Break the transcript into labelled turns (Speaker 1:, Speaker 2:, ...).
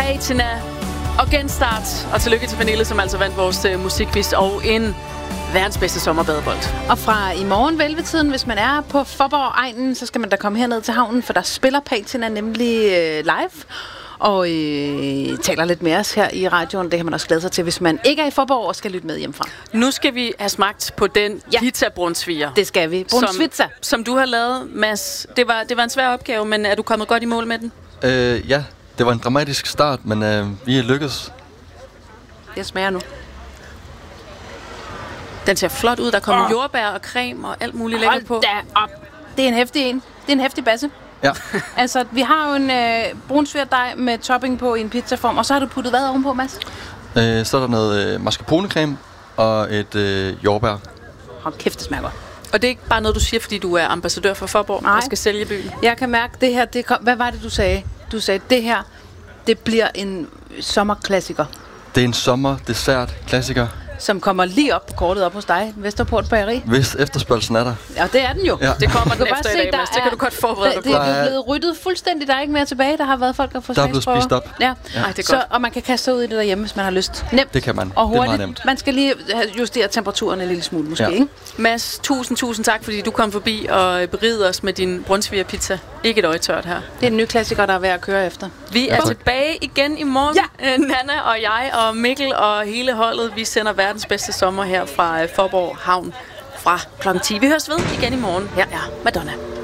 Speaker 1: Patina og Genstart. Og tillykke til Pernille, som altså vandt vores musikquiz og en verdens bedste sommerbadebold.
Speaker 2: Og fra i morgen velvetiden, hvis man er på Fåborg-egnen, så skal man da komme herned til havnen, for der spiller Patina nemlig live. Og taler lidt med os her i radioen. Det kan man også glæde sig til, hvis man ikke er i Fåborg og skal lytte med hjemmefra.
Speaker 1: Nu skal vi have smagt på den pizza brunsviger.
Speaker 2: Det skal vi. Brunsvitsa.
Speaker 1: Som du har lavet, Mads. Det var en svær opgave, men er du kommet godt i mål med den?
Speaker 3: Ja, det var en dramatisk start, men vi er lykkedes.
Speaker 2: Det smager nu.
Speaker 1: Den ser flot ud. Der kommer jordbær og creme og alt muligt lækkert på.
Speaker 2: Hold da op. Det er en heftig en. Det er en heftig basse.
Speaker 3: Ja.
Speaker 2: Altså, vi har jo en brunsvigerdej med topping på i en pizzaform, og så har du puttet hvad ovenpå, Mads?
Speaker 3: Så er der noget mascarpone-creme og et jordbær.
Speaker 2: Hold kæft, det smager godt.
Speaker 1: Og det er ikke bare noget, du siger, fordi du er ambassadør for Fåborg og skal sælge byen?
Speaker 2: Jeg kan mærke, det her, hvad var det, du sagde? Du sagde, det her, det bliver en sommerklassiker.
Speaker 3: Det er en sommerdessert-klassiker.
Speaker 2: Som kommer lige op på kortet op hos dig, Vesterport Bageri.
Speaker 3: Hvis efterspørgelsen er der.
Speaker 2: Ja, det er den jo.
Speaker 3: Ja.
Speaker 1: Det kommer den efter i dag, Mads. Det kan du godt forberede dig på.
Speaker 2: Det er blevet ryddet fuldstændig. Der er ikke mere tilbage. Der har været folk, der har fået smagsprøver.
Speaker 3: Der er blevet spist op.
Speaker 2: Ja.
Speaker 1: Ej, det er godt.
Speaker 2: Og man kan kaste sig ud i det derhjemme, hvis man har lyst. Nemt.
Speaker 3: Det kan man.
Speaker 2: Og hurtigt.
Speaker 3: Det er meget nemt.
Speaker 2: Man skal lige justere temperaturen en lille smule, måske, ikke?
Speaker 1: Mads, tusind tak, fordi du kom forbi og berigede os med din brunsvigerpizza. Ikke et øje tørt her.
Speaker 2: Det er en ny klassiker, der er værd at køre efter.
Speaker 1: Vi er tilbage igen i morgen. Ja. Nanna og jeg og Mikkel og hele holdet. Vi sender verdens bedste sommer her fra Fåborg Havn fra kl. 10. Vi høres ved igen i morgen. Her er Madonna.